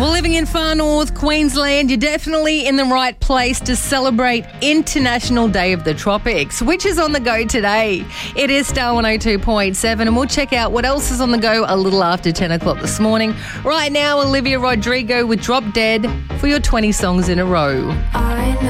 Well, living in far north Queensland, you're definitely in the right place to celebrate International Day of the Tropics, which is on the go today. It is Star 102.7, and we'll check out what else is on the go a little after 10 o'clock this morning. Right now, Olivia Rodrigo with Drop Dead for your 20 songs in a row. I know